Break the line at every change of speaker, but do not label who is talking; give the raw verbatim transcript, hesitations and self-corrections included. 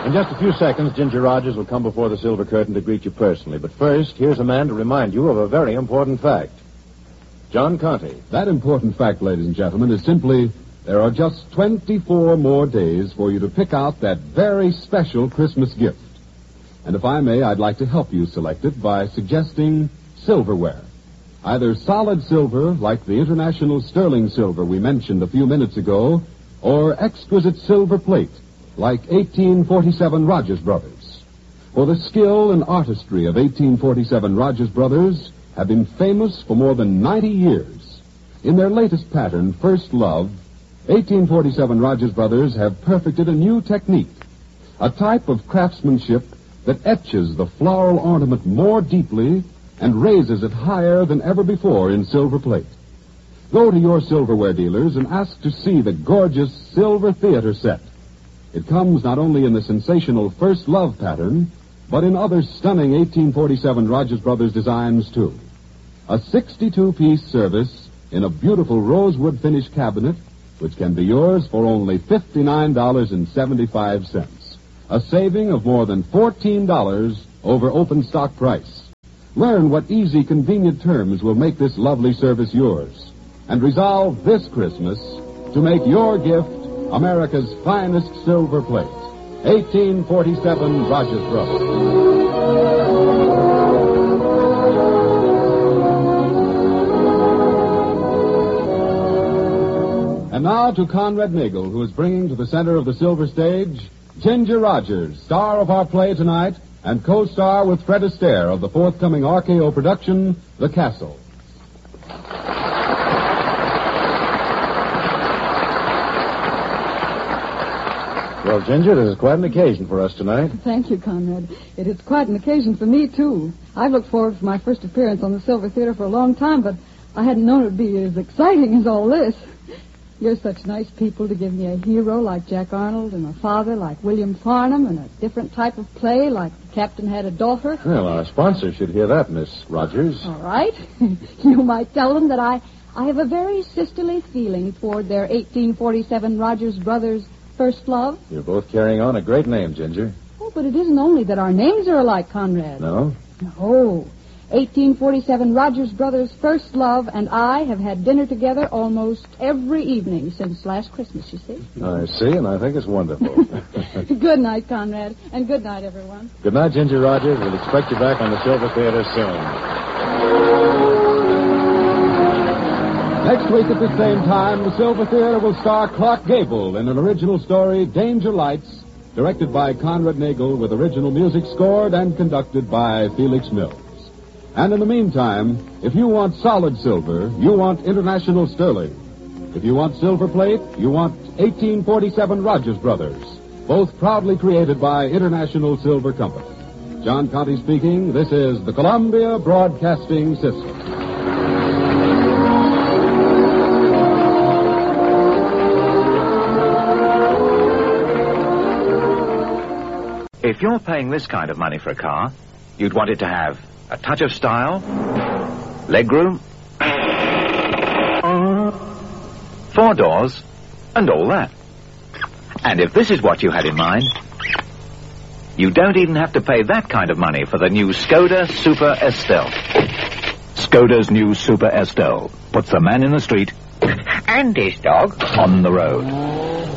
In just a few seconds, Ginger Rogers will come before the silver curtain to greet you personally. But first, here's a man to remind you of a very important fact. John Conte.
That important fact, ladies and gentlemen, is simply there are just twenty-four more days for you to pick out that very special Christmas gift. And if I may, I'd like to help you select it by suggesting silverware. Either solid silver, like the international sterling silver we mentioned a few minutes ago, or exquisite silver plate, like eighteen forty-seven Rogers Brothers. For the skill and artistry of eighteen forty-seven Rogers Brothers have been famous for more than ninety years. In their latest pattern, First Love, eighteen forty-seven Rogers Brothers have perfected a new technique, a type of craftsmanship that etches the floral ornament more deeply and raises it higher than ever before in silver plate. Go to your silverware dealers and ask to see the gorgeous silver theater set. It comes not only in the sensational First Love pattern, but in other stunning eighteen forty-seven Rogers Brothers designs, too. A sixty-two piece service in a beautiful rosewood finish cabinet, which can be yours for only fifty-nine dollars and seventy-five cents. A saving of more than fourteen dollars over open stock price. Learn what easy, convenient terms will make this lovely service yours. And resolve this Christmas to make your gift America's finest silver plate. eighteen forty-seven Rogers Brothers. And now to Conrad Nagel, who is bringing to the center of the silver stage Ginger Rogers, star of our play tonight, and co-star with Fred Astaire of the forthcoming R K O production, The Castle.
Well, Ginger, this is quite an occasion for us tonight.
Thank you, Conrad. It is quite an occasion for me, too. I've looked forward to my first appearance on the Silver Theater for a long time, but I hadn't known it would be as exciting as all this. You're such nice people to give me a hero like Jack Arnold and a father like William Farnham and a different type of play like The Captain Had a Daughter.
Well, our sponsor should hear that, Miss Rogers.
All right. You might tell them that I, I have a very sisterly feeling toward their eighteen forty-seven Rogers Brothers First Love.
You're both carrying on a great name, Ginger.
Oh, but it isn't only that our names are alike, Conrad.
No?
No. eighteen forty-seven Rogers Brothers First Love and I have had dinner together almost every evening since last Christmas, you see.
I see, and I think it's wonderful.
Good night, Conrad, and good night, everyone.
Good night, Ginger Rogers. We'll expect you back on the Silver Theater soon.
Next week at the same time, the Silver Theater will star Clark Gable in an original story, Danger Lights, directed by Conrad Nagel with original music scored and conducted by Felix Mills. And in the meantime, if you want solid silver, you want international sterling. If you want silver plate, you want eighteen forty-seven Rogers Brothers, both proudly created by International Silver Company. John Conte speaking. This is the Columbia Broadcasting System.
If you're paying this kind of money for a car, you'd want it to have a touch of style, legroom, four doors, and all that. And if this is what you had in mind, you don't even have to pay that kind of money for the new Skoda Super Estelle. Skoda's new Super Estelle puts the man in the street
and his dog
on the road.